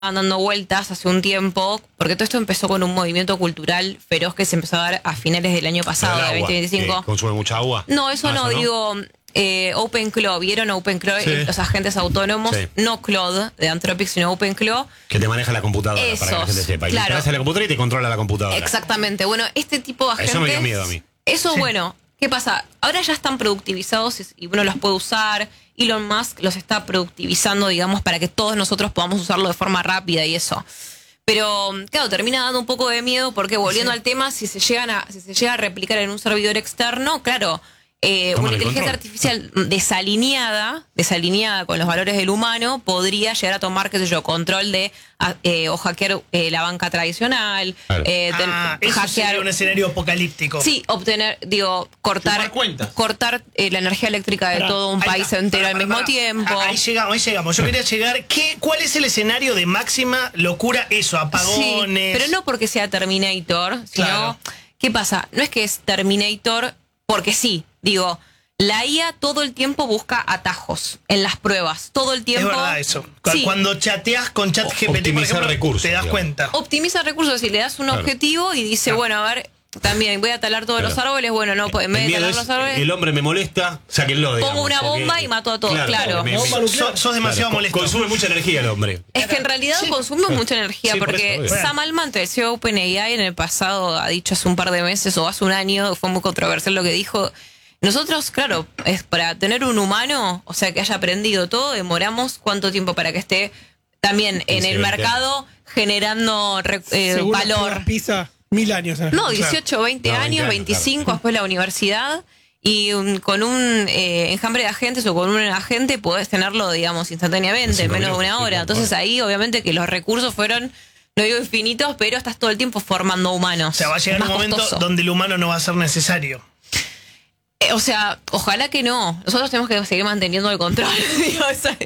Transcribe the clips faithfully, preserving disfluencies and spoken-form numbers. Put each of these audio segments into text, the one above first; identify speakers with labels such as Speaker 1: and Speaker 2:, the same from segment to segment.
Speaker 1: dando vueltas hace un tiempo, porque todo esto empezó con un movimiento cultural feroz que se empezó a dar a finales del año pasado, de veinte veinticinco.
Speaker 2: ¿Consume mucha agua?
Speaker 1: No, eso
Speaker 2: ah,
Speaker 1: no,
Speaker 2: eso
Speaker 1: digo, eh, OpenClaw, ¿vieron OpenClaw?
Speaker 2: Sí.
Speaker 1: Los agentes autónomos,
Speaker 2: Sí.
Speaker 1: no Claude de Anthropic, sino OpenClaw.
Speaker 2: Que te maneja la computadora,
Speaker 1: Esos,
Speaker 2: para que la gente sepa. Y
Speaker 1: claro.
Speaker 2: te hace la computadora y te controla la computadora.
Speaker 1: Exactamente. Bueno, este tipo de agentes...
Speaker 2: Eso me dio miedo a mí.
Speaker 1: Eso,
Speaker 3: Sí.
Speaker 1: bueno, ¿qué pasa? Ahora ya están productivizados y- y uno los puede usar. Elon Musk los está productivizando, digamos, para que todos nosotros podamos usarlo de forma rápida y eso. Pero, claro, termina dando un poco de miedo porque, volviendo
Speaker 3: Sí.
Speaker 1: al tema, si se llegan a, si se llega a replicar en un servidor externo, claro, eh,
Speaker 2: Toman
Speaker 1: una
Speaker 2: el
Speaker 1: inteligencia
Speaker 2: control.
Speaker 1: artificial desalineada, desalineada con los valores del humano, podría llegar a tomar, qué sé yo, control de a- eh, o hackear eh, la banca tradicional,
Speaker 2: Claro.
Speaker 1: eh, ten-
Speaker 3: Ah, eso
Speaker 1: hackear
Speaker 3: sería un escenario apocalíptico.
Speaker 1: Sí, obtener, digo, cortar,
Speaker 4: Chupar cuentas.
Speaker 1: cortar eh, la energía eléctrica de
Speaker 3: Pará,
Speaker 1: todo un
Speaker 3: ahí
Speaker 1: país
Speaker 3: está.
Speaker 1: entero
Speaker 3: Pará,
Speaker 1: al
Speaker 3: pará,
Speaker 1: mismo
Speaker 3: pará.
Speaker 1: tiempo.
Speaker 3: Ah, Ahí llegamos, ahí llegamos. Yo quería llegar. ¿qué, ¿Cuál es el escenario de máxima locura? Eso,
Speaker 1: Sí,
Speaker 3: apagones.
Speaker 1: pero no porque sea Terminator, sino,
Speaker 3: Claro.
Speaker 1: ¿qué pasa? No es que es Terminator porque sí, digo, la I A todo el tiempo busca atajos en las pruebas, todo el
Speaker 3: Es
Speaker 1: tiempo.
Speaker 3: verdad eso. Cu-
Speaker 1: Sí.
Speaker 3: Cuando chateas con ChatGPT, por
Speaker 2: Optimizar
Speaker 3: ejemplo,
Speaker 2: recursos,
Speaker 3: te das
Speaker 2: digamos.
Speaker 3: cuenta.
Speaker 1: Optimiza recursos y le das un
Speaker 2: Claro.
Speaker 1: objetivo y dice,
Speaker 3: Claro.
Speaker 1: bueno, a ver, también voy a talar todos
Speaker 2: Claro.
Speaker 1: los árboles, bueno, no, pues en vez
Speaker 2: El
Speaker 1: de
Speaker 2: miedo
Speaker 1: talar
Speaker 2: es,
Speaker 1: los árboles,
Speaker 2: el hombre me molesta, sáquenlo, digamos.
Speaker 1: pongo una
Speaker 2: porque-
Speaker 1: bomba y mato a todos, claro.
Speaker 2: me-
Speaker 3: Bomba
Speaker 2: me-
Speaker 3: nuclear. Sos- sos demasiado
Speaker 2: claro,
Speaker 3: molesto.
Speaker 2: Consume mucha energía el hombre.
Speaker 1: Es que en realidad consume mucha energía
Speaker 2: Sí, por
Speaker 1: porque
Speaker 2: eso, obvio.
Speaker 1: Sam Altman, el C E O de OpenAI, en el pasado ha dicho hace un par de meses o hace un año, fue muy controversial lo que dijo. Nosotros, claro, es para tener un humano, o sea, que haya aprendido todo, demoramos cuánto tiempo para que esté también en
Speaker 2: quince,
Speaker 1: el
Speaker 2: veinte
Speaker 1: mercado generando re- eh,
Speaker 5: Según
Speaker 1: valor.
Speaker 5: Pisa, mil años. en
Speaker 1: No,
Speaker 5: Argentina.
Speaker 1: dieciocho, veinte
Speaker 2: No, veinte
Speaker 1: años,
Speaker 2: años,
Speaker 1: veinticinco,
Speaker 2: claro.
Speaker 1: después la universidad. Y um, con un eh, enjambre de agentes o con un agente podés tenerlo, digamos, instantáneamente,
Speaker 2: Cinco
Speaker 1: en menos de
Speaker 2: minutos,
Speaker 1: una
Speaker 2: sí,
Speaker 1: hora.
Speaker 2: claro.
Speaker 1: Entonces ahí, obviamente, que los recursos fueron, no digo infinitos, pero estás todo el tiempo formando humanos.
Speaker 3: O sea, va a llegar
Speaker 1: Es
Speaker 3: un
Speaker 1: más
Speaker 3: momento
Speaker 1: costoso.
Speaker 3: donde el humano no va a ser necesario.
Speaker 1: Eh, o sea, ojalá que no. Nosotros tenemos que seguir manteniendo el control. Digo, o sea,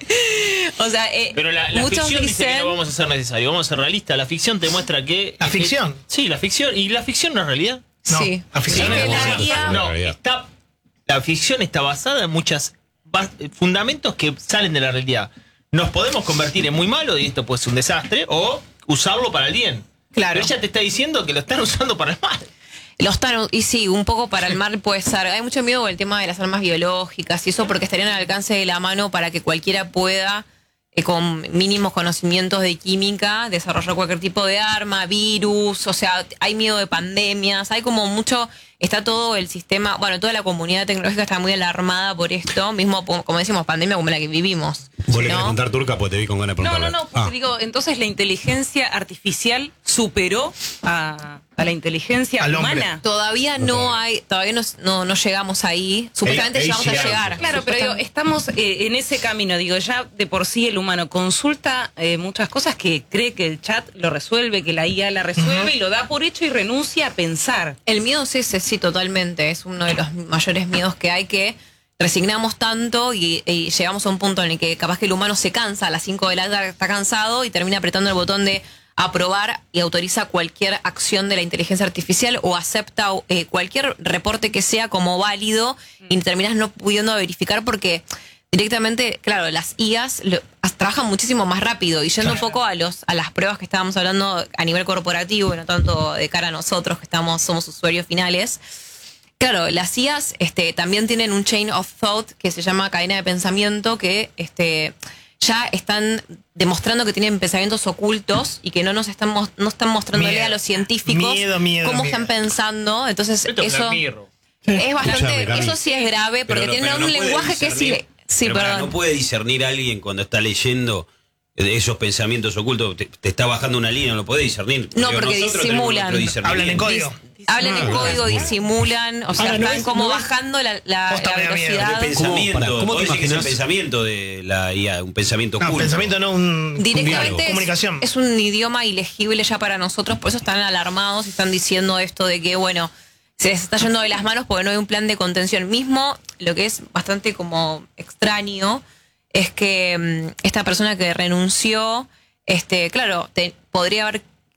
Speaker 1: o sea, eh,
Speaker 4: Pero la, la
Speaker 1: muchos
Speaker 4: ficción dice que
Speaker 1: dicen...
Speaker 4: no vamos a ser necesarios, vamos a ser realistas. La ficción te muestra que...
Speaker 3: ¿La
Speaker 4: que-
Speaker 3: ficción?
Speaker 4: sí, la ficción. ¿Y la ficción no es realidad?
Speaker 3: No,
Speaker 1: Sí.
Speaker 3: la ficción
Speaker 1: Es
Speaker 3: es
Speaker 1: que la
Speaker 3: demasiado.
Speaker 1: I A
Speaker 4: No,
Speaker 2: realidad.
Speaker 4: está, la ficción está basada en muchos fundamentos que salen de la realidad. Nos podemos convertir en muy malo y esto puede ser un desastre, o usarlo para el bien.
Speaker 1: Claro.
Speaker 4: Pero ella te está diciendo que lo están usando para el mal.
Speaker 1: Lo están, y sí, un poco para el mal puede ser. Hay mucho miedo con el tema de las armas biológicas y eso porque estarían al alcance de la mano para que cualquiera pueda, eh, con mínimos conocimientos de química, desarrollar cualquier tipo de arma, virus, o sea, hay miedo de pandemias, hay como mucho, está todo el sistema, bueno, toda la comunidad tecnológica está muy alarmada por esto, mismo po- como decimos, pandemia como la que vivimos.
Speaker 2: ¿Vos le
Speaker 1: ¿no?
Speaker 2: querés contar turca? Pues te vi con ganas de
Speaker 6: No,
Speaker 2: preguntarle.
Speaker 6: no, no, porque
Speaker 2: Ah.
Speaker 6: digo, entonces la inteligencia artificial superó a, a la inteligencia
Speaker 3: Al hombre.
Speaker 6: humana.
Speaker 1: Todavía no hay, todavía no, no, no llegamos ahí, supuestamente
Speaker 2: Ahí- ahí
Speaker 1: llegamos a
Speaker 2: llegaron.
Speaker 1: llegar.
Speaker 6: Claro, pero digo, estamos eh, en ese camino. Digo, ya de por sí el humano consulta eh, muchas cosas que cree que el chat lo resuelve, que la I A la resuelve y lo da por hecho y renuncia a pensar.
Speaker 1: El miedo es ese, sí, totalmente. Es uno de los mayores miedos que hay, que resignamos tanto y, y llegamos a un punto en el que capaz que el humano se cansa, a las cinco de la tarde está cansado y termina apretando el botón de aprobar y autoriza cualquier acción de la inteligencia artificial o acepta eh, cualquier reporte que sea como válido y terminas no pudiendo verificar porque directamente, claro, las I As lo- as- trabajan muchísimo más rápido y yendo un poco a los a las pruebas que estábamos hablando a nivel corporativo y no tanto de cara a nosotros que estamos somos usuarios finales. Claro, las I As este, también tienen un chain of thought que se llama cadena de pensamiento que este, ya están demostrando que tienen pensamientos ocultos y que no nos están mos- no están mostrándole
Speaker 3: Miedo.
Speaker 1: a los científicos
Speaker 3: Miedo, miedo,
Speaker 1: cómo
Speaker 3: miedo.
Speaker 1: están pensando. Entonces
Speaker 4: Esto es
Speaker 1: eso
Speaker 4: Black Mirror.
Speaker 1: es bastante,
Speaker 2: Escuchame, Cami.
Speaker 1: eso sí es grave porque
Speaker 7: Pero no-
Speaker 1: tienen
Speaker 7: pero
Speaker 1: un
Speaker 7: no puede
Speaker 1: lenguaje que es
Speaker 7: discernir.
Speaker 1: ile- sí,
Speaker 7: Pero pará,
Speaker 1: perdón.
Speaker 7: no puede discernir a alguien cuando está leyendo esos pensamientos ocultos. Te, te está bajando una línea, no lo puede discernir.
Speaker 1: No,
Speaker 7: Digo,
Speaker 1: porque
Speaker 7: nosotros
Speaker 1: disimulan.
Speaker 7: tenemos nuestro
Speaker 3: Hablan en
Speaker 7: discernimiento.
Speaker 3: código.
Speaker 1: Hablan en
Speaker 2: Ah,
Speaker 1: código,
Speaker 2: bueno.
Speaker 1: disimulan, o sea,
Speaker 5: Ahora, ¿no
Speaker 1: están
Speaker 5: es-
Speaker 1: como
Speaker 5: no es-
Speaker 1: bajando la, la,
Speaker 3: Posta
Speaker 1: la
Speaker 3: me da miedo.
Speaker 1: velocidad.
Speaker 7: El pensamiento,
Speaker 2: pará, ¿cómo te
Speaker 7: todo dice que es el
Speaker 2: imaginas?
Speaker 7: pensamiento de la I A, un pensamiento
Speaker 3: No,
Speaker 7: oculto.
Speaker 3: pensamiento no, un.
Speaker 1: Directamente es,
Speaker 3: Comunicación.
Speaker 1: es un idioma ilegible ya para nosotros, por eso están alarmados y están diciendo esto de que, bueno, se les está yendo de las manos porque no hay un plan de contención. Mismo, lo que es bastante como extraño es que mm, esta persona que renunció, este, claro, te- podría haber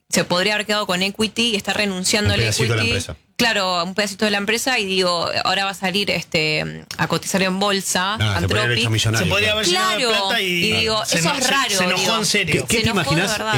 Speaker 1: se podría haber quedado con equity y está renunciando
Speaker 2: Un
Speaker 1: al
Speaker 2: pedacito de la
Speaker 1: equity.
Speaker 2: empresa.
Speaker 1: Claro, un pedacito de la empresa y digo, ahora va a salir este a cotizar en bolsa,
Speaker 2: Ah, se podría haber hecho
Speaker 1: Anthropic.
Speaker 2: millonario.
Speaker 3: Se podría haber llenado de
Speaker 1: Claro,
Speaker 3: plata y,
Speaker 1: y digo,
Speaker 3: se
Speaker 1: eso
Speaker 3: eno-
Speaker 1: es
Speaker 3: se-
Speaker 1: raro.
Speaker 3: Se enojó
Speaker 1: digo.
Speaker 3: en serio.
Speaker 2: ¿Qué
Speaker 1: Se
Speaker 2: te
Speaker 1: enojó de
Speaker 2: imaginas?
Speaker 1: verdad.